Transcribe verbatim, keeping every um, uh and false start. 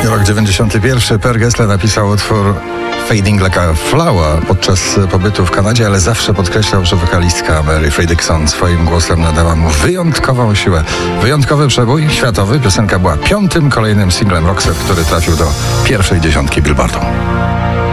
Rok dziewięćdziesiąty pierwszy. Per Gessle napisał utwór Fading Like a Flower podczas pobytu w Kanadzie, ale zawsze podkreślał, że wokalistka Mary Faye Dixon swoim głosem nadała mu wyjątkową siłę. Wyjątkowy przebój światowy. Piosenka była piątym kolejnym singlem Roxette, który trafił do pierwszej dziesiątki Billboardu.